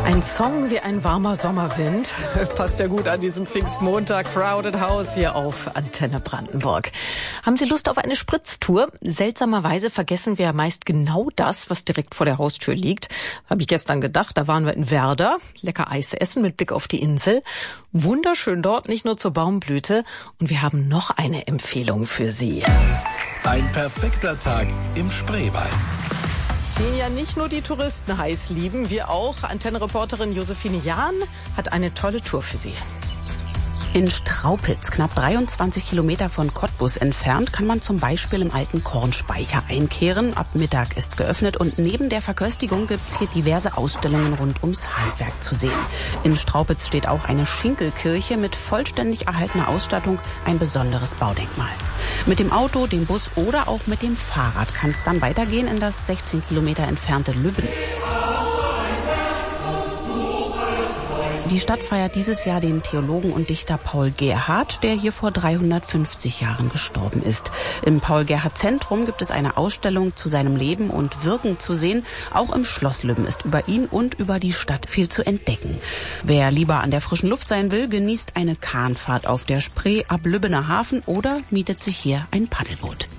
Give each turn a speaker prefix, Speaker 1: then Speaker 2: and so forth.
Speaker 1: Ein Song wie ein warmer Sommerwind. Passt ja gut an diesem Pfingstmontag. Crowded House hier auf Antenne Brandenburg. Haben Sie Lust auf eine Spritztour? Seltsamerweise vergessen wir ja meist genau das, was direkt vor der Haustür liegt. Habe ich gestern gedacht. Da waren wir in Werder. Lecker Eis essen mit Blick auf die Insel. Wunderschön dort, nicht nur zur Baumblüte. Und wir haben noch eine Empfehlung für Sie.
Speaker 2: Ein perfekter Tag im Spreewald.
Speaker 1: Den ja nicht nur die Touristen heiß lieben, wir auch. Antenne-Reporterin Josephine Jahn hat eine tolle Tour für Sie.
Speaker 3: In Straupitz, knapp 23 Kilometer von Cottbus entfernt, kann man zum Beispiel im alten Kornspeicher einkehren. Ab Mittag ist geöffnet und neben der Verköstigung gibt's hier diverse Ausstellungen rund ums Handwerk zu sehen. In Straupitz steht auch eine Schinkelkirche mit vollständig erhaltener Ausstattung, ein besonderes Baudenkmal. Mit dem Auto, dem Bus oder auch mit dem Fahrrad kann es dann weitergehen in das 16 Kilometer entfernte Lübben. Die Stadt feiert dieses Jahr den Theologen und Dichter Paul Gerhardt, der hier vor 350 Jahren gestorben ist. Im Paul-Gerhardt-Zentrum gibt es eine Ausstellung zu seinem Leben und Wirken zu sehen. Auch im Schloss Lübben ist über ihn und über die Stadt viel zu entdecken. Wer lieber an der frischen Luft sein will, genießt eine Kahnfahrt auf der Spree ab Lübbener Hafen oder mietet sich hier ein Paddelboot.